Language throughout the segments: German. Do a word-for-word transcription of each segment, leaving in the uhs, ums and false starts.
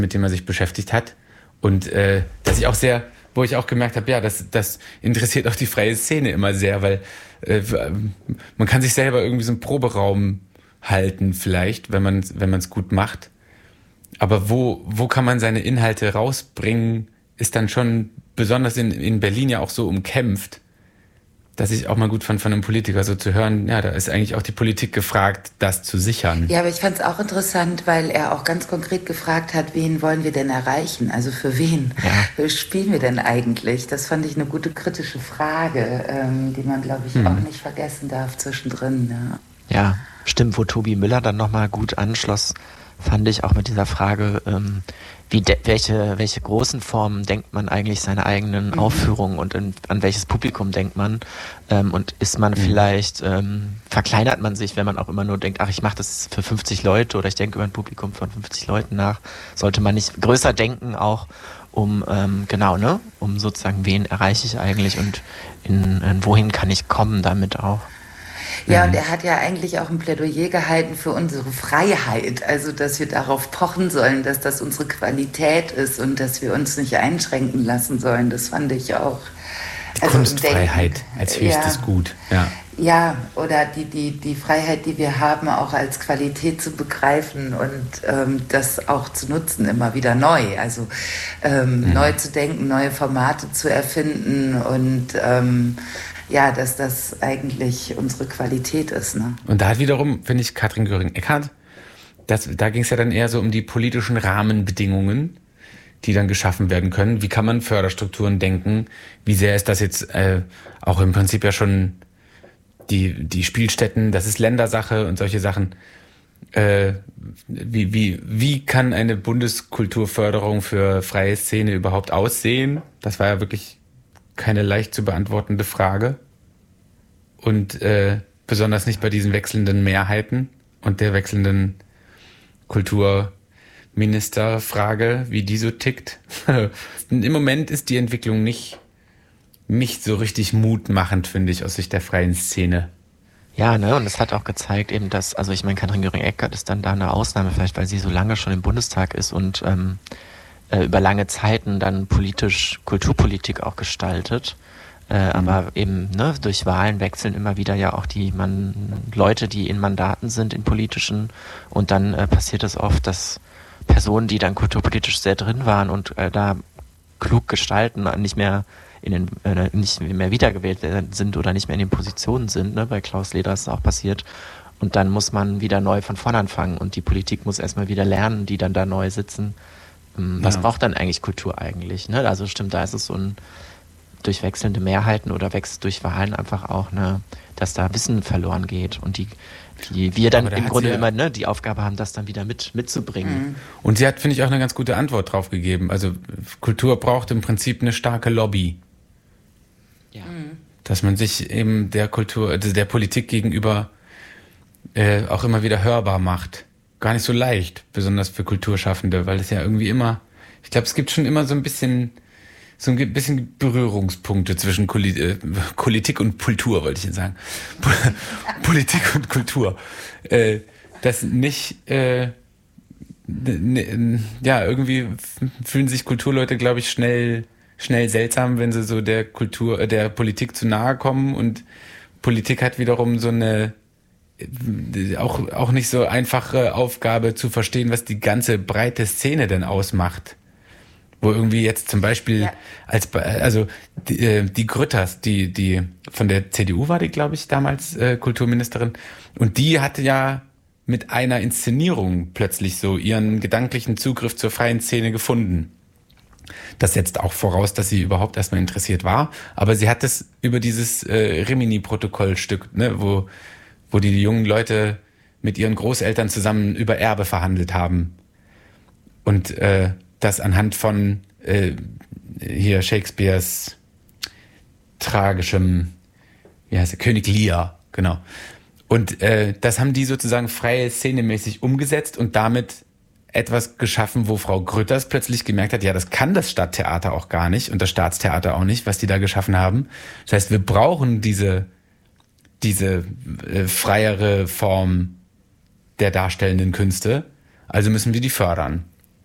mit dem er sich beschäftigt hat. Und äh, dass ich auch sehr, wo ich auch gemerkt habe, ja, das, das interessiert auch die freie Szene immer sehr, weil äh, man kann sich selber irgendwie so einen Proberaum halten vielleicht, wenn man wenn man es gut macht. Aber wo wo kann man seine Inhalte rausbringen, ist dann schon besonders in, in Berlin ja auch so umkämpft, dass ich auch mal gut fand, von einem Politiker so zu hören, ja, da ist eigentlich auch die Politik gefragt, das zu sichern. Ja, aber ich fand es auch interessant, weil er auch ganz konkret gefragt hat, wen wollen wir denn erreichen? Also für wen Ja. spielen wir denn eigentlich? Das fand ich eine gute kritische Frage, ähm, die man, glaube ich, hm. auch nicht vergessen darf zwischendrin. Ja, ja, stimmt, wo Tobi Müller dann nochmal gut anschloss, fand ich auch mit dieser Frage, ähm, wie de- welche, welche großen Formen denkt man eigentlich seine eigenen mhm. Aufführungen und in, an welches Publikum denkt man ähm, und ist man mhm. vielleicht, ähm, verkleinert man sich, wenn man auch immer nur denkt, ach, ich mache das für fünfzig Leute oder ich denke über ein Publikum von fünfzig Leuten nach, sollte man nicht größer denken auch, um, ähm, genau, ne, um sozusagen, wen erreiche ich eigentlich und in, in wohin kann ich kommen damit auch. Ja, und er hat ja eigentlich auch ein Plädoyer gehalten für unsere Freiheit, also dass wir darauf pochen sollen, dass das unsere Qualität ist und dass wir uns nicht einschränken lassen sollen. Das fand ich auch. Die also Kunstfreiheit als höchstes ja, Gut. Ja. Ja, oder die, die, die Freiheit, die wir haben, auch als Qualität zu begreifen und ähm, das auch zu nutzen, immer wieder neu. Also ähm, mhm. neu zu denken, neue Formate zu erfinden und ähm, ja, dass das eigentlich unsere Qualität ist. Ne? Und da hat wiederum, finde ich, Katrin Göring-Eckardt, das, da ging es ja dann eher so um die politischen Rahmenbedingungen, die dann geschaffen werden können. Wie kann man Förderstrukturen denken? Wie sehr ist das jetzt äh, auch im Prinzip ja schon die, die Spielstätten, das ist Ländersache und solche Sachen. Äh, wie, wie, wie kann eine Bundeskulturförderung für freie Szene überhaupt aussehen? Das war ja wirklich keine leicht zu beantwortende Frage. Und äh, besonders nicht bei diesen wechselnden Mehrheiten und der wechselnden Kulturministerfrage, wie die so tickt. Im Moment ist die Entwicklung nicht, nicht so richtig mutmachend, finde ich, aus Sicht der freien Szene. Ja, ne, und es hat auch gezeigt eben, dass, also ich meine, Katrin Göring-Eckardt ist dann da eine Ausnahme, vielleicht weil sie so lange schon im Bundestag ist und ähm, äh, über lange Zeiten dann politisch Kulturpolitik auch gestaltet. Äh, mhm. Aber eben ne, durch Wahlen wechseln immer wieder ja auch die man Leute, die in Mandaten sind, in politischen. Und dann äh, passiert es oft, dass Personen, die dann kulturpolitisch sehr drin waren und äh, da klug gestalten, nicht mehr in den äh, nicht mehr wiedergewählt sind oder nicht mehr in den Positionen sind. Ne? Bei Klaus Leder ist es auch passiert. Und dann muss man wieder neu von vorn anfangen und die Politik muss erstmal wieder lernen, die dann da neu sitzen. Ähm, ja. Was braucht dann eigentlich Kultur eigentlich? Ne? Also stimmt, da ist es so ein durch wechselnde Mehrheiten oder wächst durch Wahlen einfach auch, ne, dass da Wissen verloren geht und die, die wir dann im Grunde ja immer ne, die Aufgabe haben, das dann wieder mit mitzubringen. Und sie hat, finde ich, auch eine ganz gute Antwort drauf gegeben. Also Kultur braucht im Prinzip eine starke Lobby. Ja. Dass man sich eben der Kultur, also der Politik gegenüber äh, auch immer wieder hörbar macht. Gar nicht so leicht, besonders für Kulturschaffende, weil es ja irgendwie immer, ich glaube, es gibt schon immer so ein bisschen so ein bisschen Berührungspunkte zwischen Kuli- äh, Politik und Kultur, wollte ich jetzt sagen. Politik und Kultur. Äh, das nicht, äh, n- ja, irgendwie fühlen sich Kulturleute, glaube ich, schnell, schnell seltsam, wenn sie so der Kultur, äh, der Politik zu nahe kommen und Politik hat wiederum so eine, äh, auch, auch nicht so einfache Aufgabe zu verstehen, was die ganze breite Szene denn ausmacht. Wo irgendwie jetzt zum Beispiel ja. als also die, die Grütters, die die von der C D U war die, glaube ich, damals äh, Kulturministerin, und die hatte ja mit einer Inszenierung plötzlich so ihren gedanklichen Zugriff zur freien Szene gefunden. Das setzt auch voraus, dass sie überhaupt erstmal interessiert war, aber sie hat es über dieses äh, Rimini-Protokollstück, ne, wo wo die, die jungen Leute mit ihren Großeltern zusammen über Erbe verhandelt haben und äh, das anhand von äh, hier Shakespeares tragischem, wie heißt er, König Lear, genau. Und äh, das haben die sozusagen freie Szenemäßig umgesetzt und damit etwas geschaffen, wo Frau Grütters plötzlich gemerkt hat, ja, das kann das Stadttheater auch gar nicht und das Staatstheater auch nicht, was die da geschaffen haben. Das heißt, wir brauchen diese, diese äh, freiere Form der darstellenden Künste, also müssen wir die fördern.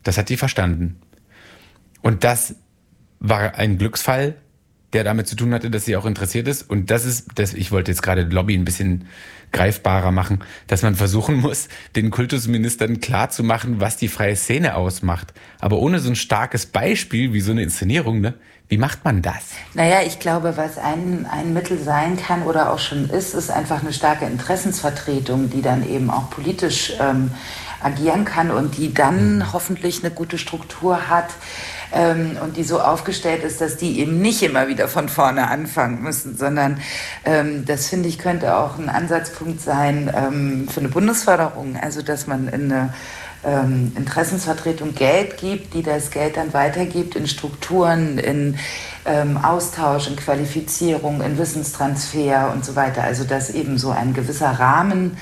Das hat die verstanden. Und das war ein Glücksfall, der damit zu tun hatte, dass sie auch interessiert ist. Und das ist, das, ich wollte jetzt gerade Lobby ein bisschen greifbarer machen, dass man versuchen muss, den Kultusministern klarzumachen, was die freie Szene ausmacht. Aber ohne so ein starkes Beispiel wie so eine Inszenierung, ne? Wie macht man das? Naja, ich glaube, was ein, ein Mittel sein kann oder auch schon ist, ist einfach eine starke Interessensvertretung, die dann eben auch politisch ähm, agieren kann und die dann mhm. hoffentlich eine gute Struktur hat, Ähm, und die so aufgestellt ist, dass die eben nicht immer wieder von vorne anfangen müssen, sondern ähm, das, finde ich, könnte auch ein Ansatzpunkt sein ähm, für eine Bundesförderung, also dass man in eine ähm, Interessensvertretung Geld gibt, die das Geld dann weitergibt in Strukturen, in ähm, Austausch, in Qualifizierung, in Wissenstransfer und so weiter, also dass eben so ein gewisser Rahmen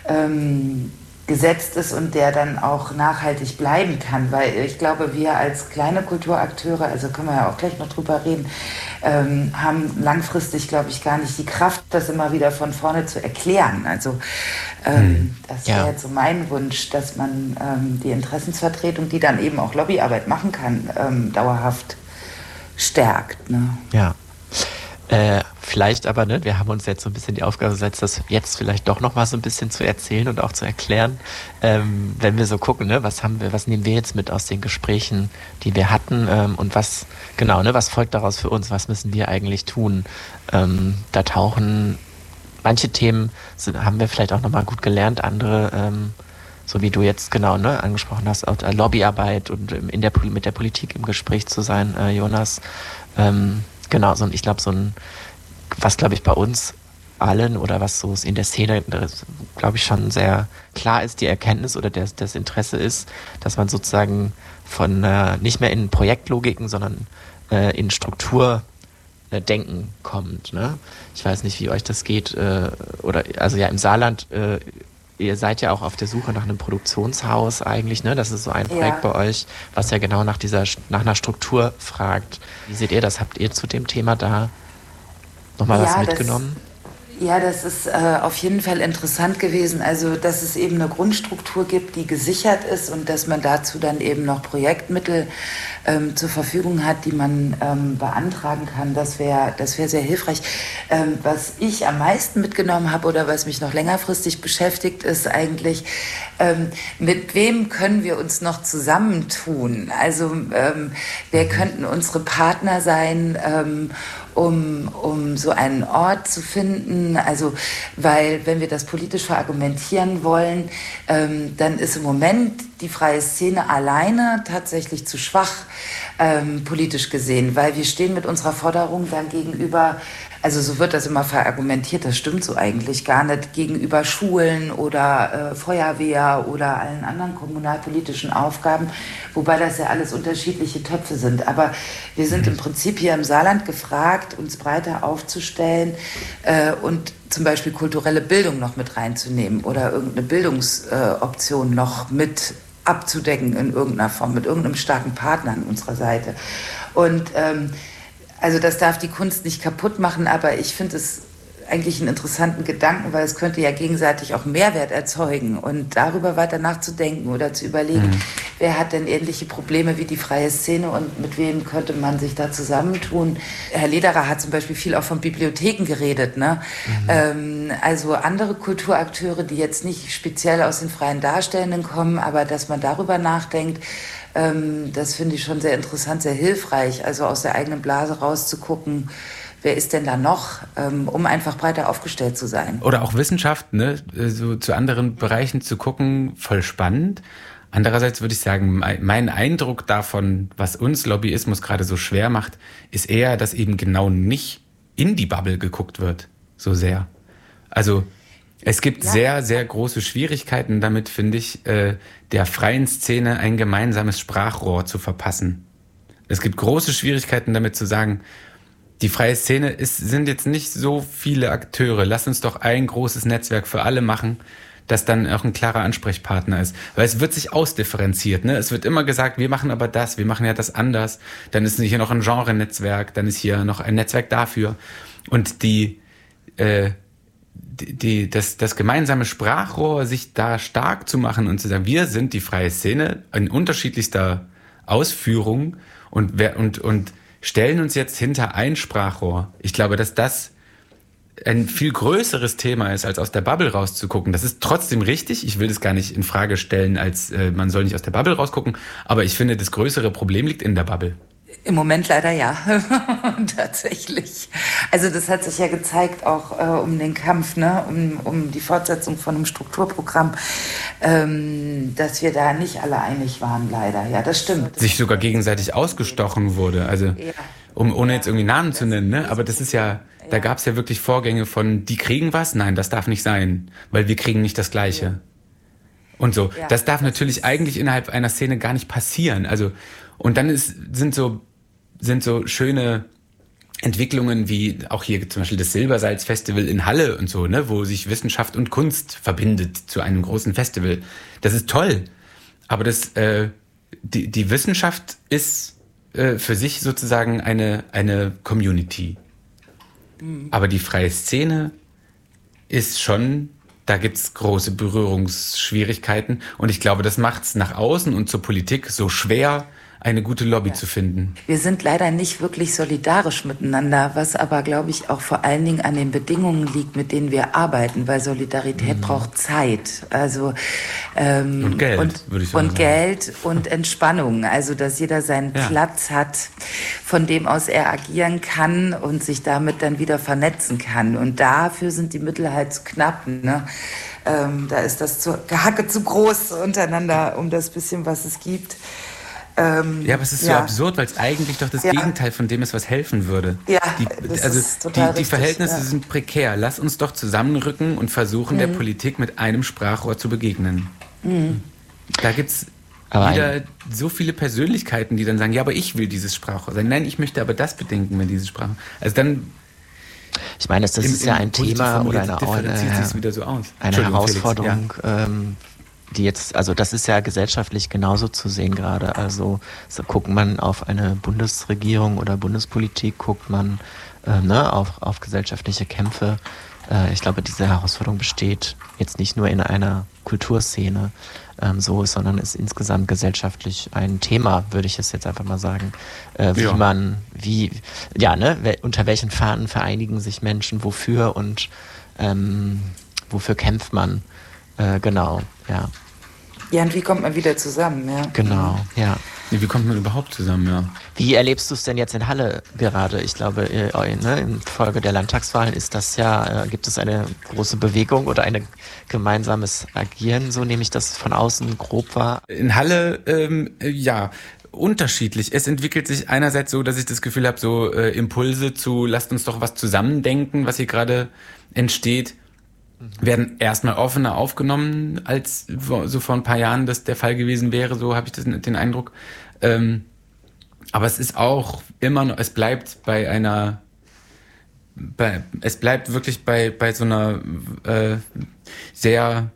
ähm, gesetzt ist und der dann auch nachhaltig bleiben kann, weil ich glaube, wir als kleine Kulturakteure, also können wir ja auch gleich noch drüber reden, ähm, haben langfristig, glaube ich, gar nicht die Kraft, das immer wieder von vorne zu erklären. Also ähm, hm. das wäre ja. jetzt so mein Wunsch, dass man ähm, die Interessensvertretung, die dann eben auch Lobbyarbeit machen kann, ähm, dauerhaft stärkt. Ne? Ja. Äh, vielleicht aber, ne, wir haben uns jetzt so ein bisschen die Aufgabe gesetzt, das jetzt vielleicht doch noch mal so ein bisschen zu erzählen und auch zu erklären, ähm, wenn wir so gucken, ne, was haben wir, was nehmen wir jetzt mit aus den Gesprächen, die wir hatten, ähm, und was, genau, ne, was folgt daraus für uns, was müssen wir eigentlich tun? Ähm, da tauchen manche Themen, sind, haben wir vielleicht auch noch mal gut gelernt, andere, ähm, so wie du jetzt genau, ne, angesprochen hast, auch Lobbyarbeit und in der, mit der Politik im Gespräch zu sein, äh, Jonas, ähm, Genau, so, und ich glaube, so ein, was glaube ich bei uns allen oder was so in der Szene, glaube ich, schon sehr klar ist, die Erkenntnis oder das, das Interesse ist, dass man sozusagen von äh, nicht mehr in Projektlogiken, sondern äh, in Strukturdenken äh, kommt. Ne? Ich weiß nicht, wie euch das geht. Äh, oder also ja, im Saarland, äh, ihr seid ja auch auf der Suche nach einem Produktionshaus eigentlich, ne? Das ist so ein Projekt ja. bei euch, was ja genau nach dieser nach einer Struktur fragt. Wie seht ihr das? Habt ihr zu dem Thema da nochmal ja, was mitgenommen? Das, ja, das ist äh, auf jeden Fall interessant gewesen. Also, dass es eben eine Grundstruktur gibt, die gesichert ist und dass man dazu dann eben noch Projektmittel ähm, zur Verfügung hat, die man ähm, beantragen kann. Das wäre das wäre sehr hilfreich. Ähm, was ich am meisten mitgenommen habe oder was mich noch längerfristig beschäftigt, ist eigentlich, ähm, mit wem können wir uns noch zusammentun? Also, ähm, wer könnten unsere Partner sein, ähm, um, um so einen Ort zu finden? Also, weil wenn wir das politisch verargumentieren wollen, ähm, dann ist im Moment die freie Szene alleine tatsächlich zu schwach, ähm, politisch gesehen, weil wir stehen mit unserer Forderung dann gegenüber, also so wird das immer verargumentiert, das stimmt so eigentlich gar nicht, gegenüber Schulen oder äh, Feuerwehr oder allen anderen kommunalpolitischen Aufgaben, wobei das ja alles unterschiedliche Töpfe sind. Aber wir sind im Prinzip hier im Saarland gefragt, uns breiter aufzustellen äh, und zum Beispiel kulturelle Bildung noch mit reinzunehmen oder irgendeine Bildungsoption äh, noch mit abzudecken in irgendeiner Form, mit irgendeinem starken Partner an unserer Seite. Und ähm, also das darf die Kunst nicht kaputt machen, aber ich finde es eigentlich einen interessanten Gedanken, weil es könnte ja gegenseitig auch Mehrwert erzeugen und darüber weiter nachzudenken oder zu überlegen, mhm. wer hat denn ähnliche Probleme wie die freie Szene und mit wem könnte man sich da zusammentun. Herr Lederer hat zum Beispiel viel auch von Bibliotheken geredet, ne? Mhm. Ähm, also andere Kulturakteure, die jetzt nicht speziell aus den freien Darstellenden kommen, aber dass man darüber nachdenkt, ähm, das finde ich schon sehr interessant, sehr hilfreich, also aus der eigenen Blase rauszugucken, wer ist denn da noch, ähm, um einfach breiter aufgestellt zu sein. Oder auch Wissenschaft, ne, so zu anderen Bereichen zu gucken, voll spannend. Andererseits würde ich sagen, mein Eindruck davon, was uns Lobbyismus gerade so schwer macht, ist eher, dass eben genau nicht in die Bubble geguckt wird, so sehr. Also es gibt ja. sehr, sehr große Schwierigkeiten damit, finde ich, äh, der freien Szene ein gemeinsames Sprachrohr zu verpassen. Es gibt große Schwierigkeiten damit zu sagen, die freie Szene ist, sind jetzt nicht so viele Akteure. Lass uns doch ein großes Netzwerk für alle machen, das dann auch ein klarer Ansprechpartner ist. Weil es wird sich ausdifferenziert. Ne? Es wird immer gesagt, wir machen aber das, wir machen ja das anders. Dann ist hier noch ein Genre-Netzwerk, dann ist hier noch ein Netzwerk dafür. Und die, äh, die, die, das, das gemeinsame Sprachrohr, sich da stark zu machen und zu sagen, wir sind die freie Szene in unterschiedlichster Ausführung und, wer, und, und stellen uns jetzt hinter ein Sprachrohr. Ich glaube, dass das ein viel größeres Thema ist, als aus der Bubble rauszugucken. Das ist trotzdem richtig. Ich will das gar nicht in Frage stellen, als äh, man soll nicht aus der Bubble rausgucken. Aber ich finde, das größere Problem liegt in der Bubble. Im Moment leider ja, tatsächlich. Also das hat sich ja gezeigt, auch äh, um den Kampf, ne, um, um die Fortsetzung von einem Strukturprogramm, ähm, dass wir da nicht alle einig waren, leider. Ja, das stimmt. Sich sogar gegenseitig ausgestochen wurde. Also, ja. um, ohne jetzt irgendwie Namen zu nennen, ne? Aber das ist ja, da gab es ja wirklich Vorgänge von, die kriegen was? Nein, das darf nicht sein, weil wir kriegen nicht das Gleiche. Ja. Und so. Ja. Das darf natürlich eigentlich innerhalb einer Szene gar nicht passieren. Also, und dann ist, sind so, sind so schöne Entwicklungen wie auch hier zum Beispiel das Silbersalz-Festival in Halle und so, ne, wo sich Wissenschaft und Kunst verbindet zu einem großen Festival. Das ist toll. Aber das, äh, die, die Wissenschaft ist äh, für sich sozusagen eine, eine Community. Mhm. Aber die freie Szene ist schon, da gibt's große Berührungsschwierigkeiten. Und ich glaube, das macht's nach außen und zur Politik so schwer, eine gute Lobby ja. zu finden. Wir sind leider nicht wirklich solidarisch miteinander, was aber, glaube ich, auch vor allen Dingen an den Bedingungen liegt, mit denen wir arbeiten, weil Solidarität mhm. braucht Zeit. Also ähm, und Geld, und, würde ich sagen. Und Geld und Entspannung. Also, dass jeder seinen ja. Platz hat, von dem aus er agieren kann und sich damit dann wieder vernetzen kann. Und dafür sind die Mittel halt zu knapp, ne? Ähm, da ist das zu, Gehacke zu groß untereinander, um das bisschen, was es gibt. Ähm, ja, aber es ist ja. so absurd, weil es eigentlich doch das ja. Gegenteil von dem ist, was helfen würde. Ja, die, das also ist total die, die richtig, Verhältnisse ja. sind prekär. Lass uns doch zusammenrücken und versuchen, mhm. der Politik mit einem Sprachrohr zu begegnen. Mhm. Da gibt es wieder so viele Persönlichkeiten, die dann sagen, ja, aber ich will dieses Sprachrohr sein. Nein, ich möchte aber das bedenken, wenn dieses Sprachrohr. Also dann... Ich meine, das, das im, ist ja ein Thema oder eine, eine, wieder so aus. eine Herausforderung, Felix, ja. ähm, die jetzt, also das ist ja gesellschaftlich genauso zu sehen gerade. Also so guckt man auf eine Bundesregierung oder Bundespolitik, guckt man äh, ne, auf, auf gesellschaftliche Kämpfe. Äh, ich glaube, diese Herausforderung besteht jetzt nicht nur in einer Kulturszene ähm, so, sondern ist insgesamt gesellschaftlich ein Thema, würde ich es jetzt einfach mal sagen. Äh, wie ja. man, wie, ja, ne, unter welchen Fahnen vereinigen sich Menschen, wofür und ähm, wofür kämpft man? Äh, genau, ja. Ja, und wie kommt man wieder zusammen, ja? Genau, ja. Wie kommt man überhaupt zusammen, ja? Wie erlebst du es denn jetzt in Halle gerade? Ich glaube, äh, ne, in Folge der Landtagswahlen ist das ja, äh, gibt es eine große Bewegung oder ein gemeinsames Agieren, so nehme ich das von außen grob wahr. In Halle, ähm, ja, unterschiedlich. Es entwickelt sich einerseits so, dass ich das Gefühl habe, so äh, Impulse zu, lasst uns doch was zusammendenken, was hier gerade entsteht, werden erstmal offener aufgenommen, als so vor ein paar Jahren das der Fall gewesen wäre, so habe ich das, den Eindruck. Ähm, aber es ist auch immer noch, es bleibt bei einer, bei, es bleibt wirklich bei, bei so einer äh, sehr,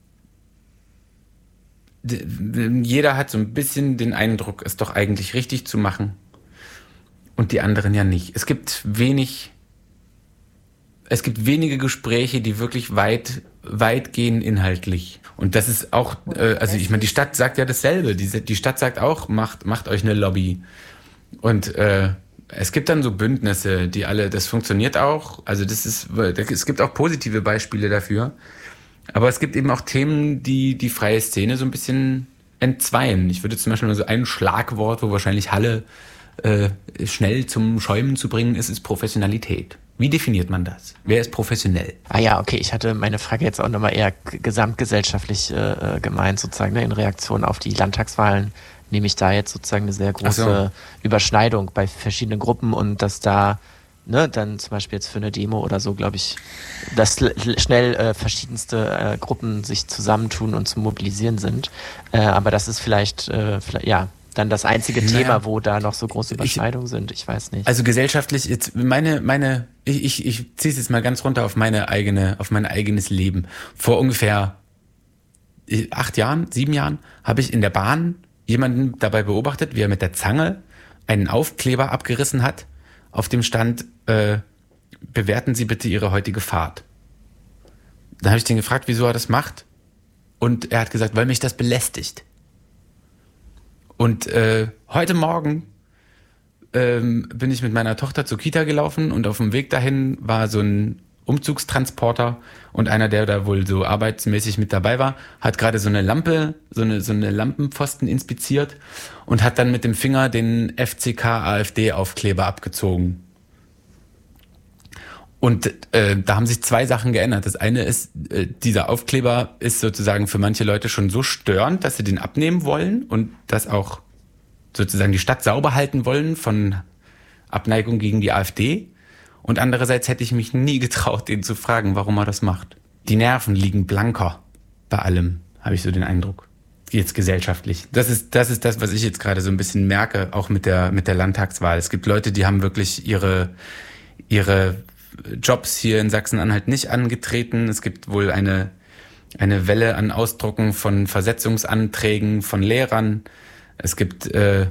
jeder hat so ein bisschen den Eindruck, es doch eigentlich richtig zu machen und die anderen ja nicht. Es gibt wenig Es gibt wenige Gespräche, die wirklich weit, weit gehen inhaltlich. Und das ist auch, äh, also ich meine, die Stadt sagt ja dasselbe. Die, die Stadt sagt auch, macht, macht euch eine Lobby. Und äh, es gibt dann so Bündnisse, die alle, das funktioniert auch. Also das ist, es gibt auch positive Beispiele dafür. Aber es gibt eben auch Themen, die die freie Szene so ein bisschen entzweien. Ich würde zum Beispiel mal so ein Schlagwort, wo wahrscheinlich Halle äh, schnell zum Schäumen zu bringen ist, ist Professionalität. Wie definiert man das? Wer ist professionell? Ah ja, okay, ich hatte meine Frage jetzt auch nochmal eher gesamtgesellschaftlich äh, gemeint, sozusagen, ne? In Reaktion auf die Landtagswahlen nehme ich da jetzt sozusagen eine sehr große so. Überschneidung bei verschiedenen Gruppen und dass da, ne, dann zum Beispiel jetzt für eine Demo oder so, glaube ich, dass schnell äh, verschiedenste äh, Gruppen sich zusammentun und zu mobilisieren sind. Äh, aber das ist vielleicht, äh, vielleicht, ja, dann das einzige naja. Thema, wo da noch so große Überschneidungen ich, sind. Ich weiß nicht. Also gesellschaftlich, jetzt meine, meine, ich, ich, ich ziehe es jetzt mal ganz runter auf meine eigene, auf mein eigenes Leben. Vor ungefähr acht Jahren, sieben Jahren habe ich in der Bahn jemanden dabei beobachtet, wie er mit der Zange einen Aufkleber abgerissen hat. Auf dem stand, äh, bewerten Sie bitte Ihre heutige Fahrt. Dann habe ich den gefragt, wieso er das macht. Und er hat gesagt, weil mich das belästigt. Und äh, heute Morgen ähm, bin ich mit meiner Tochter zur Kita gelaufen und auf dem Weg dahin war so ein Umzugstransporter und einer, der da wohl so arbeitsmäßig mit dabei war, hat gerade so eine Lampe, so eine, so eine Lampenpfosten inspiziert und hat dann mit dem Finger den F C K AfD-Aufkleber abgezogen. Und äh, da haben sich zwei Sachen geändert. Das eine ist, äh, dieser Aufkleber ist sozusagen für manche Leute schon so störend, dass sie den abnehmen wollen und das auch sozusagen die Stadt sauber halten wollen von Abneigung gegen die AfD. Und andererseits hätte ich mich nie getraut, den zu fragen, warum er das macht. Die Nerven liegen blanker bei allem, habe ich so den Eindruck. Jetzt gesellschaftlich. Das ist, das ist das, was ich jetzt gerade so ein bisschen merke, auch mit der, mit der Landtagswahl. Es gibt Leute, die haben wirklich ihre, ihre Jobs hier in Sachsen-Anhalt nicht angetreten. Es gibt wohl eine, eine Welle an Ausdrucken von Versetzungsanträgen von Lehrern. Es gibt äh,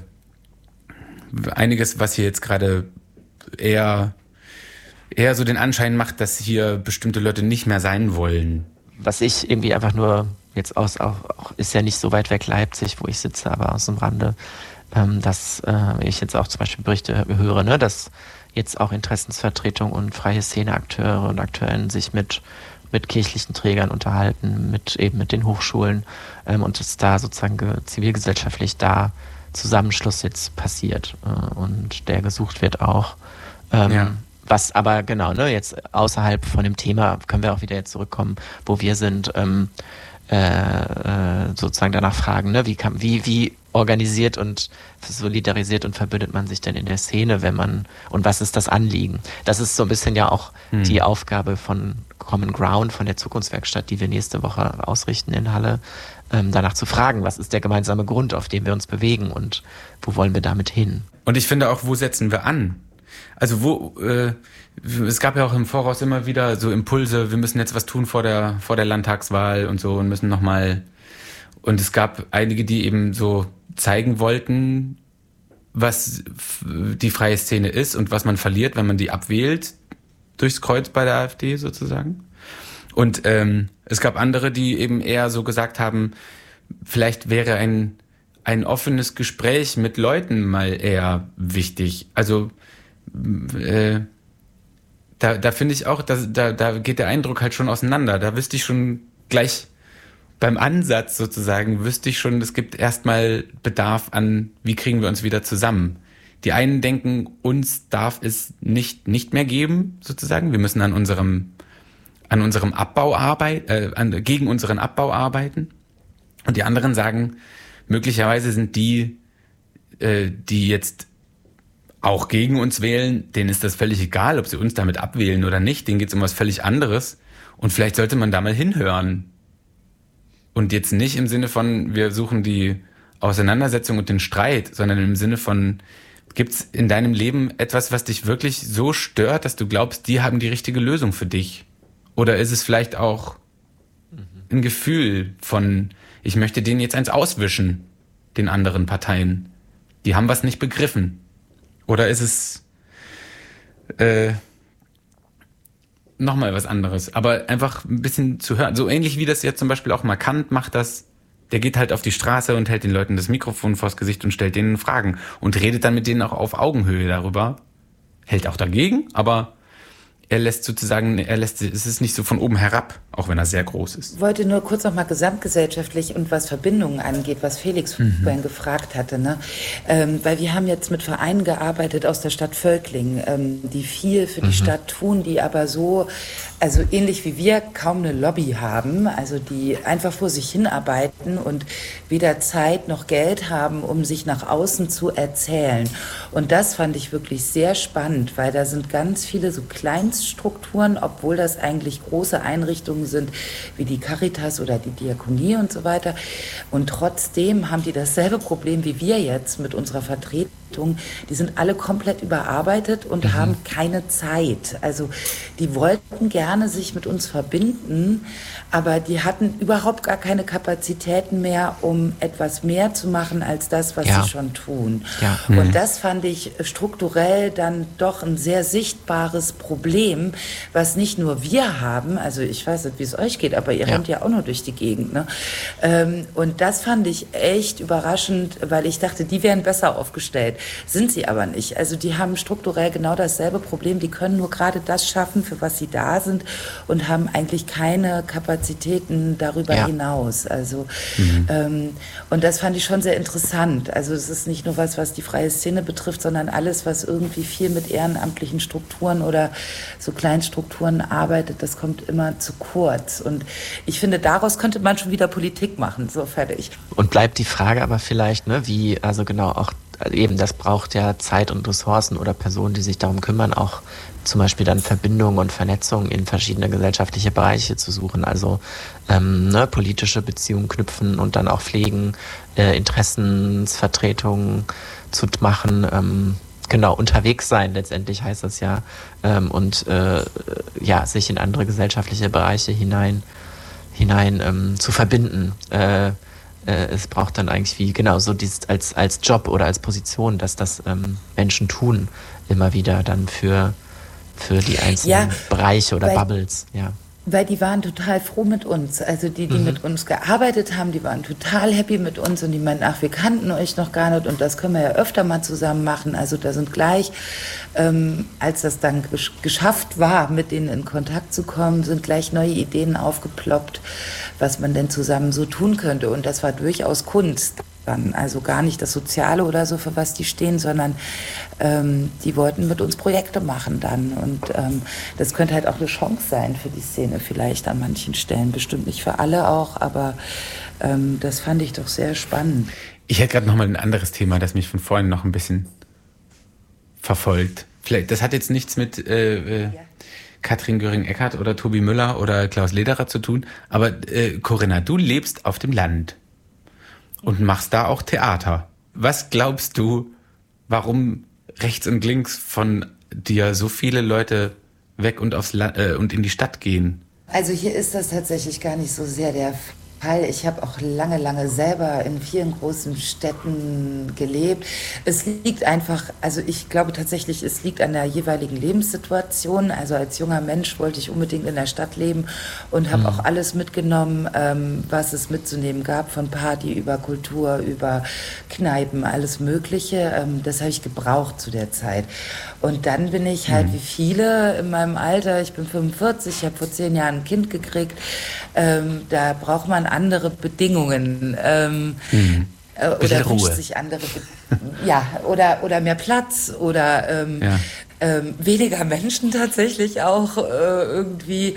einiges, was hier jetzt gerade eher, eher so den Anschein macht, dass hier bestimmte Leute nicht mehr sein wollen. Was ich irgendwie einfach nur jetzt aus, auch, auch ist ja nicht so weit weg Leipzig, wo ich sitze, aber aus dem Rande, ähm, dass äh, ich jetzt auch zum Beispiel Berichte höre, ne, dass jetzt auch Interessensvertretung und freie Szeneakteure und Akteurinnen sich mit mit kirchlichen Trägern unterhalten, mit eben mit den Hochschulen ähm, und dass da sozusagen ge- zivilgesellschaftlich da Zusammenschluss jetzt passiert äh, und der gesucht wird auch. Ähm, ja. Was aber genau, ne, jetzt außerhalb von dem Thema können wir auch wieder jetzt zurückkommen, wo wir sind, ähm, äh, sozusagen danach fragen, ne, wie kann, wie, wie organisiert und solidarisiert und verbündet man sich denn in der Szene, wenn man, und was ist das Anliegen? Das ist so ein bisschen ja auch hm. die Aufgabe von Common Ground, von der Zukunftswerkstatt, die wir nächste Woche ausrichten in Halle, ähm, danach zu fragen, was ist der gemeinsame Grund, auf dem wir uns bewegen und wo wollen wir damit hin? Und ich finde auch, wo setzen wir an? Also wo, äh, es gab ja auch im Voraus immer wieder so Impulse, wir müssen jetzt was tun vor der, vor der Landtagswahl und so und müssen nochmal, und es gab einige, die eben so zeigen wollten, was die freie Szene ist und was man verliert, wenn man die abwählt, durchs Kreuz bei der AfD sozusagen. Und ähm, es gab andere, die eben eher so gesagt haben, vielleicht wäre ein, ein offenes Gespräch mit Leuten mal eher wichtig. Also äh, da, da finde ich auch, dass, da, da geht der Eindruck halt schon auseinander. Da wüsste ich schon gleich beim Ansatz sozusagen, wüsste ich schon, es gibt erstmal Bedarf an, wie kriegen wir uns wieder zusammen. Die einen denken, uns darf es nicht, nicht mehr geben, sozusagen. Wir müssen an unserem, an unserem Abbau arbeiten, äh, an, gegen unseren Abbau arbeiten. Und die anderen sagen, möglicherweise sind die, äh, die jetzt auch gegen uns wählen, denen ist das völlig egal, ob sie uns damit abwählen oder nicht. Denen geht es um was völlig anderes. Und vielleicht sollte man da mal hinhören. Und jetzt nicht im Sinne von, wir suchen die Auseinandersetzung und den Streit, sondern im Sinne von, gibt's in deinem Leben etwas, was dich wirklich so stört, dass du glaubst, die haben die richtige Lösung für dich? Oder ist es vielleicht auch ein Gefühl von, ich möchte denen jetzt eins auswischen, den anderen Parteien? Die haben was nicht begriffen. Oder ist es äh, nochmal was anderes? Aber einfach ein bisschen zu hören. So ähnlich wie das jetzt zum Beispiel auch Markant macht das. Der geht halt auf die Straße und hält den Leuten das Mikrofon vors Gesicht und stellt denen Fragen. Und redet dann mit denen auch auf Augenhöhe darüber. Hält auch dagegen, aber er lässt sozusagen, er lässt, es ist nicht so von oben herab, auch wenn er sehr groß ist. Ich wollte nur kurz noch mal gesamtgesellschaftlich und was Verbindungen angeht, was Felix mhm. vorhin gefragt hatte, ne? Ähm, weil wir haben jetzt mit Vereinen gearbeitet aus der Stadt Völkling, ähm, die viel für die mhm. Stadt tun, die aber so, also ähnlich wie wir, kaum eine Lobby haben, also die einfach vor sich hinarbeiten und weder Zeit noch Geld haben, um sich nach außen zu erzählen. Und das fand ich wirklich sehr spannend, weil da sind ganz viele so Kleinststrukturen, obwohl das eigentlich große Einrichtungen sind, wie die Caritas oder die Diakonie und so weiter. Und trotzdem haben die dasselbe Problem wie wir jetzt mit unserer Vertretung. Die sind alle komplett überarbeitet und mhm. haben keine Zeit. Also die wollten gerne gerne sich mit uns verbinden, aber die hatten überhaupt gar keine Kapazitäten mehr, um etwas mehr zu machen als das, was ja. sie schon tun. Ja. Und Mhm. das fand ich strukturell dann doch ein sehr sichtbares Problem, was nicht nur wir haben, also ich weiß nicht, wie es euch geht, aber ihr ja. rennt ja auch nur durch die Gegend. Ne? Ähm, und das fand ich echt überraschend, weil ich dachte, die wären besser aufgestellt. Sind sie aber nicht. Also die haben strukturell genau dasselbe Problem. Die können nur gerade das schaffen, für was sie da sind und haben eigentlich keine Kapazitäten darüber ja. hinaus. Also mhm. ähm, und das fand ich schon sehr interessant. Also es ist nicht nur was, was die freie Szene betrifft, sondern alles, was irgendwie viel mit ehrenamtlichen Strukturen oder so Kleinstrukturen arbeitet, das kommt immer zu kurz. Und ich finde, daraus könnte man schon wieder Politik machen. So, fertig. Und bleibt die Frage aber vielleicht, ne, wie, also genau, auch eben, das braucht ja Zeit und Ressourcen oder Personen, die sich darum kümmern, auch zum Beispiel dann Verbindungen und Vernetzungen in verschiedene gesellschaftliche Bereiche zu suchen, also ähm, ne, politische Beziehungen knüpfen und dann auch pflegen, äh, Interessensvertretungen zu machen, ähm, genau, unterwegs sein letztendlich heißt das ja, ähm, und äh, ja, sich in andere gesellschaftliche Bereiche hinein, hinein ähm, zu verbinden. Äh, Es braucht dann eigentlich wie, genau, so dieses als, als Job oder als Position, dass das ähm, Menschen tun, immer wieder dann für, für die einzelnen ja, Bereiche oder weil, Bubbles, ja. Weil die waren total froh mit uns. Also die, die mhm. mit uns gearbeitet haben, die waren total happy mit uns und die meinten, ach, wir kannten euch noch gar nicht und das können wir ja öfter mal zusammen machen. Also da sind gleich, ähm, als das dann gesch- geschafft war, mit denen in Kontakt zu kommen, sind gleich neue Ideen aufgeploppt, was man denn zusammen so tun könnte. Und das war durchaus Kunst dann. Also gar nicht das Soziale oder so, für was die stehen, sondern ähm, die wollten mit uns Projekte machen dann. Und ähm, das könnte halt auch eine Chance sein für die Szene vielleicht an manchen Stellen. Bestimmt nicht für alle auch, aber ähm, das fand ich doch sehr spannend. Ich hätte gerade noch mal ein anderes Thema, das mich von vorhin noch ein bisschen verfolgt. Vielleicht, das hat jetzt nichts mit äh, äh, Katrin Göring-Eckardt oder Tobi Müller oder Klaus Lederer zu tun. Aber äh, Corinna, du lebst auf dem Land und machst da auch Theater. Was glaubst du, warum rechts und links von dir so viele Leute weg und aufs La- äh, und in die Stadt gehen? Also hier ist das tatsächlich gar nicht so sehr der Fall. Ich habe auch lange, lange selber in vielen großen Städten gelebt. Es liegt einfach, also ich glaube tatsächlich, es liegt an der jeweiligen Lebenssituation. Also als junger Mensch wollte ich unbedingt in der Stadt leben und habe mhm. auch alles mitgenommen, ähm, was es mitzunehmen gab, von Party über Kultur, über Kneipen, alles Mögliche. Ähm, das habe ich gebraucht zu der Zeit. Und dann bin ich halt mhm. wie viele in meinem Alter, ich bin fünfundvierzig, ich habe vor zehn Jahren ein Kind gekriegt, ähm, da braucht man andere Bedingungen ähm, mhm. äh, oder wünscht sich andere Be- ja oder oder mehr Platz oder ähm, ja. ähm, weniger Menschen tatsächlich auch äh, irgendwie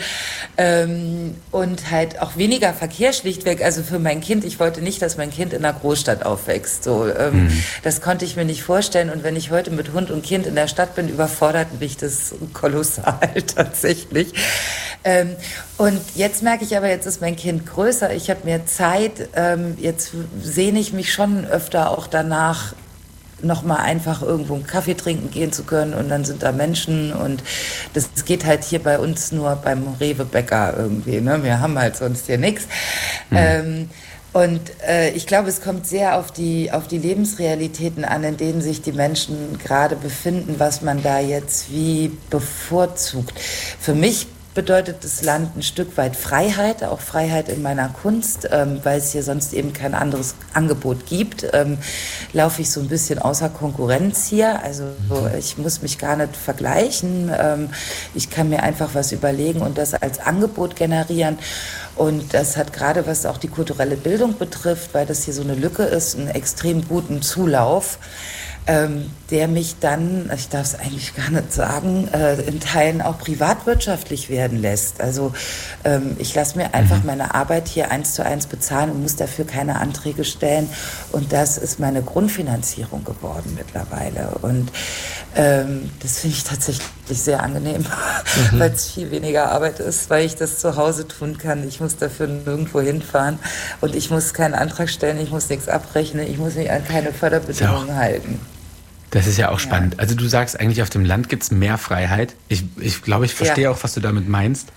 ähm, und halt auch weniger Verkehr schlichtweg. Also für mein Kind, ich wollte nicht, dass mein Kind in einer Großstadt aufwächst. So, ähm, mhm. Das konnte ich mir nicht vorstellen. Und wenn ich heute mit Hund und Kind in der Stadt bin, überfordert mich das kolossal tatsächlich. Ähm, und jetzt merke ich aber, jetzt ist mein Kind größer, ich habe mehr Zeit, ähm, jetzt sehne ich mich schon öfter auch danach, noch mal einfach irgendwo einen Kaffee trinken gehen zu können und dann sind da Menschen und das geht halt hier bei uns nur beim Rewe-Bäcker irgendwie, ne? Wir haben halt sonst hier nichts. Mhm. Ähm, und äh, ich glaube, es kommt sehr auf die, auf die Lebensrealitäten an, in denen sich die Menschen gerade befinden, was man da jetzt wie bevorzugt. Für mich bedeutet das Land ein Stück weit Freiheit, auch Freiheit in meiner Kunst, ähm, weil es hier sonst eben kein anderes Angebot gibt. Ähm, laufe ich so ein bisschen außer Konkurrenz hier, also so, ich muss mich gar nicht vergleichen. Ähm, ich kann mir einfach was überlegen und das als Angebot generieren. Und das hat gerade, was auch die kulturelle Bildung betrifft, weil das hier so eine Lücke ist, einen extrem guten Zulauf. Ähm, der mich dann, ich darf es eigentlich gar nicht sagen, äh, in Teilen auch privatwirtschaftlich werden lässt. Also ähm, ich lasse mir einfach mhm. meine Arbeit hier eins zu eins bezahlen und muss dafür keine Anträge stellen. Und das ist meine Grundfinanzierung geworden mittlerweile. Und ähm, das finde ich tatsächlich sehr angenehm, mhm. weil es viel weniger Arbeit ist, weil ich das zu Hause tun kann. Ich muss dafür nirgendwo hinfahren und ich muss keinen Antrag stellen, ich muss nichts abrechnen, ich muss mich an keine Förderbedingungen ja. halten. Das ist ja auch spannend. Ja. Also du sagst eigentlich, auf dem Land gibt es mehr Freiheit. Ich, ich glaube, ich verstehe ja. auch, was du damit meinst.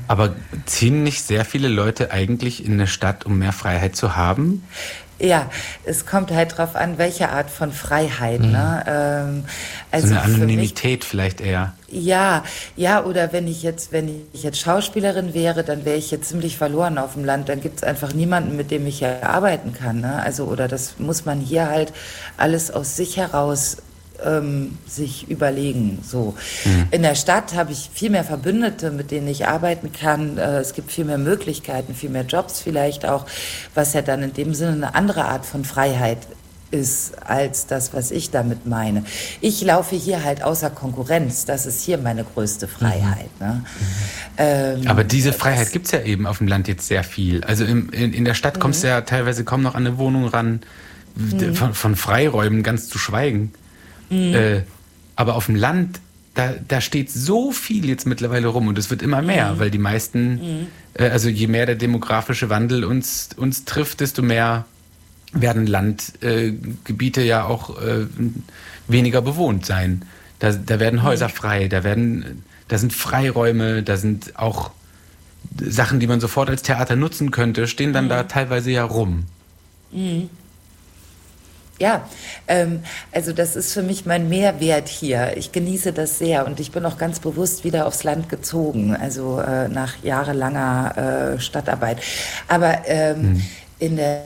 Aber ziehen nicht sehr viele Leute eigentlich in eine Stadt, um mehr Freiheit zu haben? Ja, es kommt halt drauf an, welche Art von Freiheit. Mhm. Ne? Ähm, also so eine Anonymität mich, vielleicht eher. Ja, ja, oder wenn ich jetzt, wenn ich jetzt Schauspielerin wäre, dann wäre ich jetzt ziemlich verloren auf dem Land. Dann gibt es einfach niemanden, mit dem ich ja arbeiten kann. Ne? Also, oder das muss man hier halt alles aus sich heraus ähm, sich überlegen. So. Mhm. In der Stadt habe ich viel mehr Verbündete, mit denen ich arbeiten kann. Äh, es gibt viel mehr Möglichkeiten, viel mehr Jobs vielleicht auch, was ja dann in dem Sinne eine andere Art von Freiheit ist als das, was ich damit meine. Ich laufe hier halt außer Konkurrenz. Das ist hier meine größte Freiheit. Mhm. Ne? Mhm. Ähm, Aber diese Freiheit gibt es ja eben auf dem Land jetzt sehr viel. Also im, in, in der Stadt mhm. kommst du ja teilweise kaum noch an eine Wohnung ran, mhm. von, von Freiräumen ganz zu schweigen. Mhm. Äh, aber auf dem Land, da, da steht so viel jetzt mittlerweile rum und es wird immer mehr, mhm. weil die meisten, mhm. äh, also je mehr der demografische Wandel uns, uns trifft, desto mehr werden Landgebiete äh, ja auch äh, weniger bewohnt sein. Da, da werden Häuser mhm. frei, da werden, da sind Freiräume, da sind auch Sachen, die man sofort als Theater nutzen könnte, stehen dann mhm. da teilweise ja rum. Mhm. Ja, ähm, also das ist für mich mein Mehrwert hier. Ich genieße das sehr und ich bin auch ganz bewusst wieder aufs Land gezogen, also äh, nach jahrelanger äh, Stadtarbeit. Aber ähm, mhm. in der,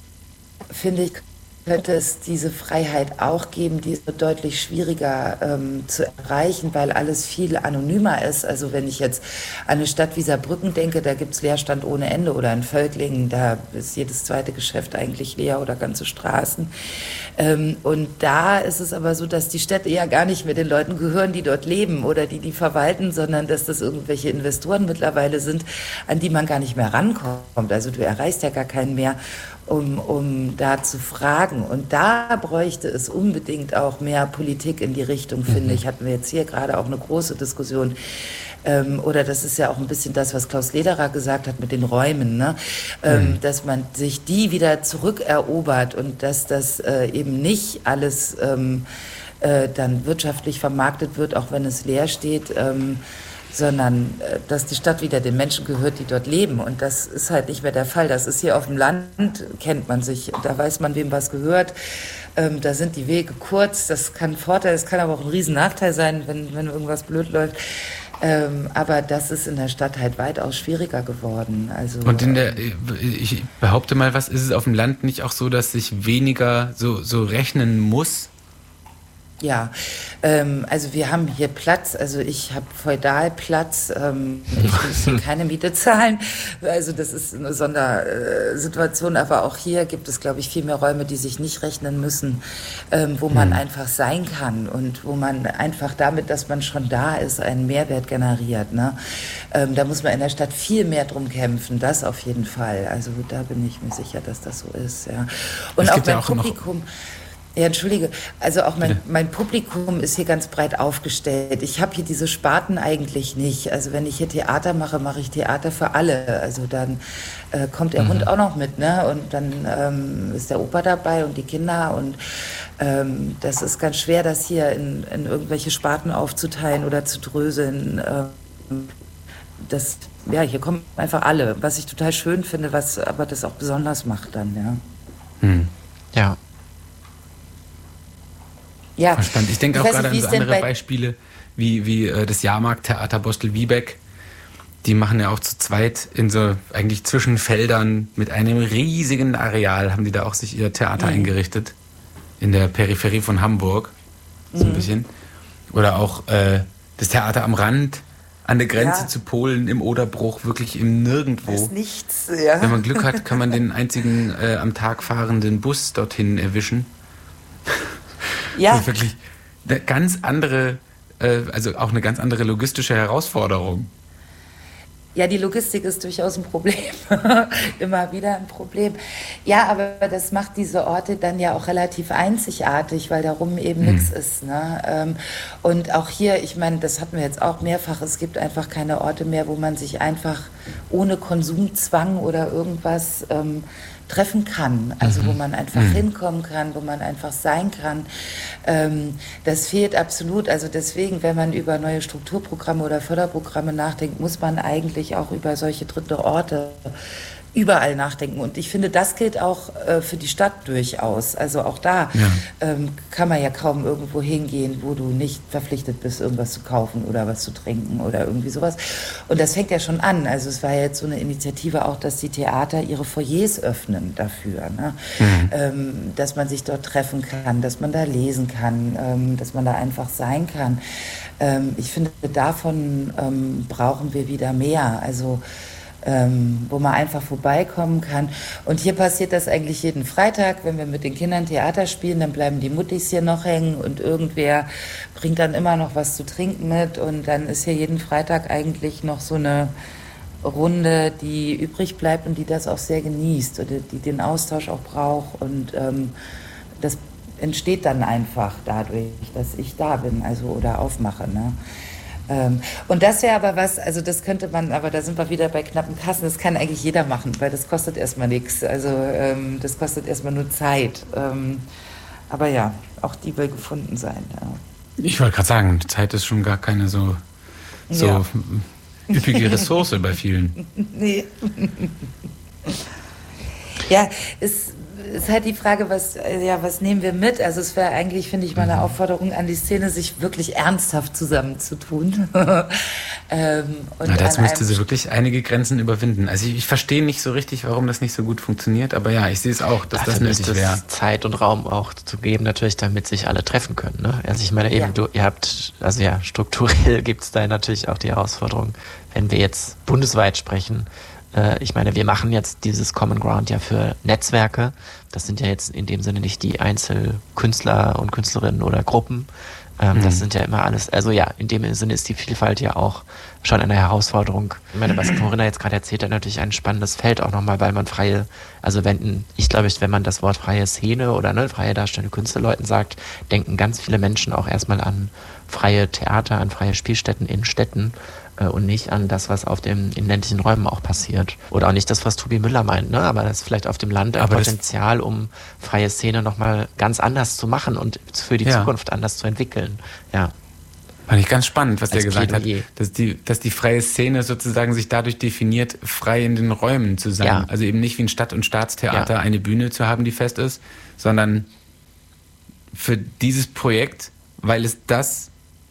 finde ich, könnte es diese Freiheit auch geben, die ist deutlich schwieriger ähm, zu erreichen, weil alles viel anonymer ist. Also wenn ich jetzt an eine Stadt wie Saarbrücken denke, da gibt es Leerstand ohne Ende, oder in Völklingen, da ist jedes zweite Geschäft eigentlich leer oder ganze Straßen. Ähm, und da ist es aber so, dass die Städte ja gar nicht mehr den Leuten gehören, die dort leben oder die die verwalten, sondern dass das irgendwelche Investoren mittlerweile sind, an die man gar nicht mehr rankommt. Also du erreichst ja gar keinen mehr, um, um da zu fragen. Und da bräuchte es unbedingt auch mehr Politik in die Richtung, finde ich. Hatten wir jetzt hier gerade auch eine große Diskussion. Ähm, oder das ist ja auch ein bisschen das, was Klaus Lederer gesagt hat mit den Räumen, ne? Ähm, mhm. dass man sich die wieder zurückerobert und dass das äh, eben nicht alles ähm, äh, dann wirtschaftlich vermarktet wird, auch wenn es leer steht, ähm, sondern äh, dass die Stadt wieder den Menschen gehört, die dort leben. Und das ist halt nicht mehr der Fall. Das ist hier auf dem Land, kennt man sich, da weiß man, wem was gehört. Ähm, da sind die Wege kurz, das kann ein Vorteil, es kann aber auch ein riesen Nachteil sein, wenn, wenn irgendwas blöd läuft. Ähm, aber das ist in der Stadt halt weitaus schwieriger geworden. Also, und in der, ich behaupte mal, was ist es auf dem Land nicht auch so, dass sich weniger so, so rechnen muss? Ja, ähm, also wir haben hier Platz, also ich habe Feudalplatz, ähm, ich muss hier keine Miete zahlen, also das ist eine Sondersituation, aber auch hier gibt es, glaube ich, viel mehr Räume, die sich nicht rechnen müssen, ähm, wo man hm. einfach sein kann und wo man einfach damit, dass man schon da ist, einen Mehrwert generiert. Ne? Ähm, da muss man in der Stadt viel mehr drum kämpfen, das auf jeden Fall, also da bin ich mir sicher, dass das so ist. Ja. Und auch beim Publikum... Ja, entschuldige, also auch mein, mein Publikum ist hier ganz breit aufgestellt. Ich habe hier diese Sparten eigentlich nicht. Also wenn ich hier Theater mache, mache ich Theater für alle. Also dann äh, kommt der mhm. Hund auch noch mit, ne? Und dann ähm, ist der Opa dabei und die Kinder. Und ähm, das ist ganz schwer, das hier in, in irgendwelche Sparten aufzuteilen oder zu dröseln. Ähm, das, ja, hier kommen einfach alle. Was ich total schön finde, was aber das auch besonders macht dann, ja. Mhm. Ja. Ja. Verstanden. Ich denke auch gerade an so andere Beispiele wie, wie äh, das Jahrmarkttheater Bostel-Wiebeck. Die machen ja auch zu zweit in so eigentlich zwischen Feldern mit einem riesigen Areal, haben die da auch sich ihr Theater mhm. eingerichtet. In der Peripherie von Hamburg. So mhm. ein bisschen. Oder auch äh, das Theater am Rand, an der Grenze ja. zu Polen, im Oderbruch, wirklich im Nirgendwo. Das ist nichts, ja. Wenn man Glück hat, kann man den einzigen äh, am Tag fahrenden Bus dorthin erwischen. Ja. Das ist wirklich eine ganz andere, äh, also auch eine ganz andere logistische Herausforderung. Ja, die Logistik ist durchaus ein Problem. Immer wieder ein Problem. Ja, aber das macht diese Orte dann ja auch relativ einzigartig, weil darum eben hm. nichts ist. Ne? Und auch hier, ich meine, das hatten wir jetzt auch mehrfach, es gibt einfach keine Orte mehr, wo man sich einfach ohne Konsumzwang oder irgendwas ähm, treffen kann, also Mhm. wo man einfach Mhm. hinkommen kann, wo man einfach sein kann. Ähm, das fehlt absolut. Also deswegen, wenn man über neue Strukturprogramme oder Förderprogramme nachdenkt, muss man eigentlich auch über solche dritte Orte überall nachdenken. Und ich finde, das gilt auch äh, für die Stadt durchaus. Also auch da Ja. ähm, kann man ja kaum irgendwo hingehen, wo du nicht verpflichtet bist, irgendwas zu kaufen oder was zu trinken oder irgendwie sowas. Und das fängt ja schon an. Also es war ja jetzt so eine Initiative auch, dass die Theater ihre Foyers öffnen dafür, ne? Mhm. ähm, dass man sich dort treffen kann, dass man da lesen kann, ähm, dass man da einfach sein kann. Ähm, ich finde, davon ähm, brauchen wir wieder mehr. Also Ähm, wo man einfach vorbeikommen kann. Und hier passiert das eigentlich jeden Freitag, wenn wir mit den Kindern Theater spielen, dann bleiben die Muttis hier noch hängen und irgendwer bringt dann immer noch was zu trinken mit und dann ist hier jeden Freitag eigentlich noch so eine Runde, die übrig bleibt und die das auch sehr genießt oder die den Austausch auch braucht und ähm, das entsteht dann einfach dadurch, dass ich da bin, also oder aufmache, ne? Ähm, und das wäre aber was, also das könnte man, aber da sind wir wieder bei knappen Kassen, das kann eigentlich jeder machen, weil das kostet erstmal nichts, also ähm, das kostet erstmal nur Zeit. Ähm, aber ja, auch die will gefunden sein. Ja. Ich wollte gerade sagen, Zeit ist schon gar keine so, so Ja. üppige Ressource bei vielen. Nee. Ja, es ist halt die Frage, was, ja, was nehmen wir mit? Also es wäre eigentlich, finde ich, mal eine Aufforderung an die Szene, sich wirklich ernsthaft zusammenzutun. ähm, und Na, das an müsste einem- sie wirklich einige Grenzen überwinden. Also ich, ich verstehe nicht so richtig, warum das nicht so gut funktioniert, aber ja, ich sehe es auch, dass Dafür das müsste nötig wäre. es Zeit und Raum auch zu geben, natürlich, damit sich alle treffen können. Ne? Also ich meine eben, Ja. du, ihr habt, also ja, strukturell gibt es da natürlich auch die Herausforderung, wenn wir jetzt bundesweit sprechen. Äh, ich meine, wir machen jetzt dieses Common Ground ja für Netzwerke. Das sind ja jetzt in dem Sinne nicht die Einzelkünstler und Künstlerinnen oder Gruppen. Ähm, Mhm. Das sind ja immer alles, also ja, in dem Sinne ist die Vielfalt ja auch schon eine Herausforderung. Ich meine, was Corinna jetzt gerade erzählt hat, natürlich ein spannendes Feld auch nochmal, weil man freie, also wenn, ich glaube, wenn man das Wort freie Szene oder ne, freie darstellende Künstlerleuten sagt, denken ganz viele Menschen auch erstmal an freie Theater, an freie Spielstätten in Städten äh, und nicht an das, was auf dem, in ländlichen Räumen auch passiert. Oder auch nicht das, was Tobi Müller meint, ne? Aber das ist vielleicht auf dem Land ein Aber das- Potenzial, um freie Szene nochmal ganz anders zu machen und für die Ja. Zukunft anders zu entwickeln. Ja. Fand ich ganz spannend, was der Als gesagt Plädoyer. hat, dass die, dass die freie Szene sozusagen sich dadurch definiert, frei in den Räumen zu sein. Ja. Also eben nicht wie ein Stadt- und Staatstheater Ja. eine Bühne zu haben, die fest ist, sondern für dieses Projekt, weil es das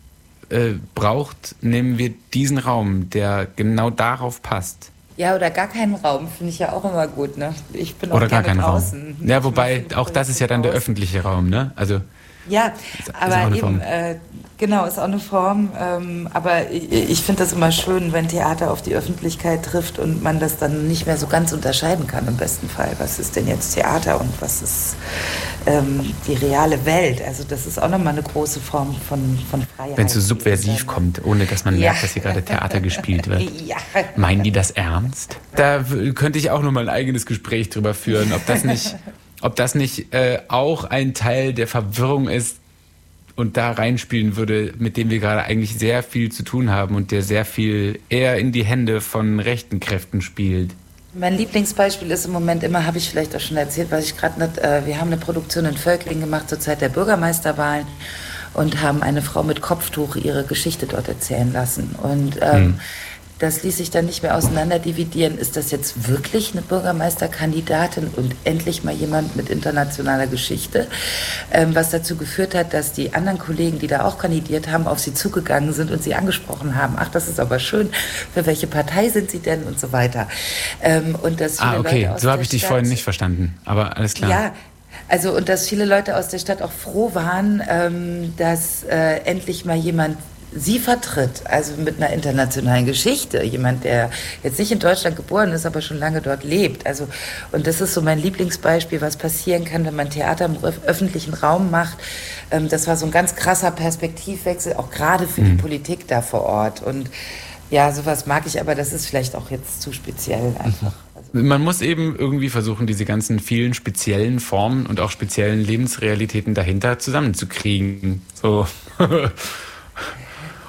äh, braucht, nehmen wir diesen Raum, der genau darauf passt. Ja, oder gar keinen Raum, finde ich ja auch immer gut, ne? Ich bin auch Oder gar gerne keinen draußen. Raum. Ja, wobei, Ich bin auch das ist ja dann der draußen. öffentliche Raum, ne? Also Ja, Ist- ist auch aber eine eben, Form. äh, genau, ist auch eine Form. Ähm, aber ich, ich finde das immer schön, wenn Theater auf die Öffentlichkeit trifft und man das dann nicht mehr so ganz unterscheiden kann im besten Fall. Was ist denn jetzt Theater und was ist ähm, die reale Welt? Also das ist auch nochmal eine große Form von, von Freiheit. wenn es so die subversiv dann- kommt, ohne dass man Ja. merkt, dass hier gerade Theater gespielt wird. Ja. Meinen die das ernst? Da w- könnte ich auch noch mal ein eigenes Gespräch drüber führen, ob das nicht, ob das nicht äh, auch ein Teil der Verwirrung ist und da reinspielen würde, mit dem wir gerade eigentlich sehr viel zu tun haben und der sehr viel eher in die Hände von rechten Kräften spielt. Mein Lieblingsbeispiel ist im Moment immer, habe ich vielleicht auch schon erzählt, was ich gerade nicht, äh, wir haben eine Produktion in Völklingen gemacht zur Zeit der Bürgermeisterwahlen und haben eine Frau mit Kopftuch ihre Geschichte dort erzählen lassen. Und ähm, Hm. das ließ sich dann nicht mehr auseinander dividieren. Ist das jetzt wirklich eine Bürgermeisterkandidatin und endlich mal jemand mit internationaler Geschichte? Ähm, was dazu geführt hat, dass die anderen Kollegen, die da auch kandidiert haben, auf sie zugegangen sind und sie angesprochen haben. Ach, das ist aber schön. Für welche Partei sind sie denn? Und so weiter. Ähm, und dass viele Ah, okay, Leute aus so habe der ich dich Stadt- vorhin nicht verstanden, aber alles klar. Ja, also und dass viele Leute aus der Stadt auch froh waren, ähm, dass äh, endlich mal jemand sie vertritt, also mit einer internationalen Geschichte, jemand, der jetzt nicht in Deutschland geboren ist, aber schon lange dort lebt. Also und das ist so mein Lieblingsbeispiel, was passieren kann, wenn man Theater im öf- öffentlichen Raum macht. Ähm, das war so ein ganz krasser Perspektivwechsel, auch gerade für die Politik da vor Ort. Und ja, sowas mag ich, aber das ist vielleicht auch jetzt zu speziell einfach. Also, Man muss eben irgendwie versuchen, diese ganzen vielen speziellen Formen und auch speziellen Lebensrealitäten dahinter zusammenzukriegen. So.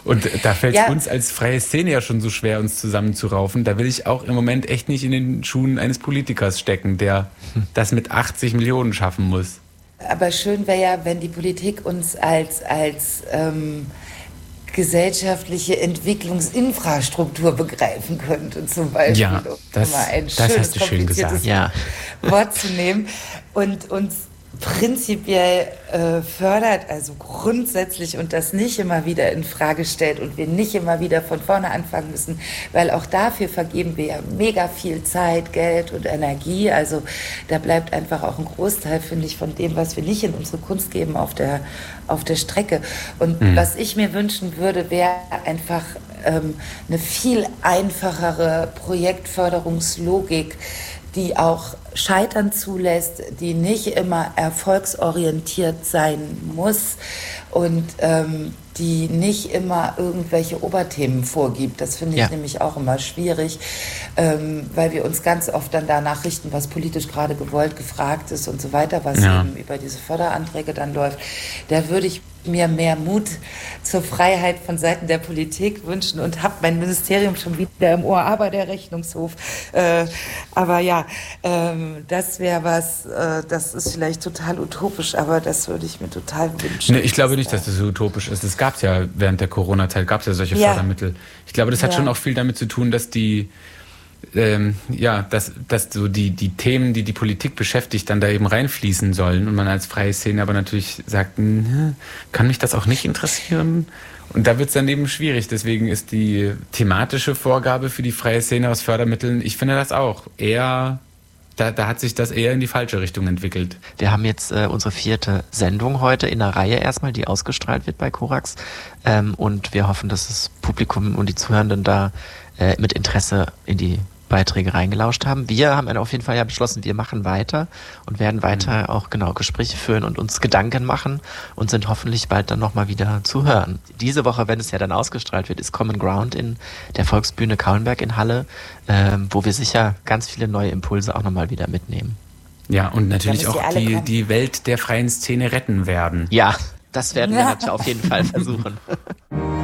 Und da fällt es Ja. uns als freie Szene ja schon so schwer, uns zusammenzuraufen. Da will ich auch im Moment echt nicht in den Schuhen eines Politikers stecken, der das mit achtzig Millionen schaffen muss. Aber schön wäre ja, wenn die Politik uns als, als ähm, gesellschaftliche Entwicklungsinfrastruktur begreifen könnte, zum Beispiel, Ja, um das- mal ein das schönes, hast du schön kompliziertes gesagt. Wort zu nehmen und uns prinzipiell äh, fördert, also grundsätzlich, und das nicht immer wieder in Frage stellt und wir nicht immer wieder von vorne anfangen müssen, weil auch dafür vergeben wir ja mega viel Zeit, Geld und Energie. Also da bleibt einfach auch ein Großteil, finde ich, von dem, was wir nicht in unsere Kunst geben, auf der, auf der Strecke. Und mhm. was ich mir wünschen würde, wäre einfach ähm, eine viel einfachere Projektförderungslogik, die auch Scheitern zulässt, die nicht immer erfolgsorientiert sein muss und ähm, die nicht immer irgendwelche Oberthemen vorgibt. Das finde ich Ja. nämlich auch immer schwierig, ähm, weil wir uns ganz oft dann danach richten, was politisch gerade gewollt, gefragt ist und so weiter, was Ja. eben über diese Förderanträge dann läuft. Da würde ich mir mehr Mut zur Freiheit von Seiten der Politik wünschen und habe mein Ministerium schon wieder im Ohr, aber der Rechnungshof. Äh, aber ja, ähm, das wäre was, äh, das ist vielleicht total utopisch, aber das würde ich mir total wünschen. Nee, ich glaube nicht, dass das so utopisch ist. Es gab es ja während der Corona-Zeit, gab es ja solche Ja. Fördermittel. Ich glaube, das hat Ja. schon auch viel damit zu tun, dass die ähm, ja, dass, dass so die, die Themen, die die Politik beschäftigt, dann da eben reinfließen sollen und man als freie Szene aber natürlich sagt, "Hm, kann mich das auch nicht interessieren?" Und da wird es dann eben schwierig. Deswegen ist die thematische Vorgabe für die freie Szene aus Fördermitteln, ich finde das auch eher, da, da hat sich das eher in die falsche Richtung entwickelt. Wir haben jetzt äh, unsere vierte Sendung heute in der Reihe erstmal, die ausgestrahlt wird bei Korax. Ähm, und wir hoffen, dass das Publikum und die Zuhörenden da äh, mit Interesse in die Beiträge reingelauscht haben. Wir haben auf jeden Fall ja beschlossen, wir machen weiter und werden weiter mhm. auch genau Gespräche führen und uns Gedanken machen und sind hoffentlich bald dann nochmal wieder zu hören. Diese Woche, wenn es ja dann ausgestrahlt wird, ist Common Ground in der Volksbühne Kauenberg in Halle, ähm, wo wir sicher ganz viele neue Impulse auch nochmal wieder mitnehmen. Ja, und natürlich Da müsst ihr auch alle die, kommen. die Welt der freien Szene retten werden. Ja, das werden wir natürlich auf jeden Fall versuchen.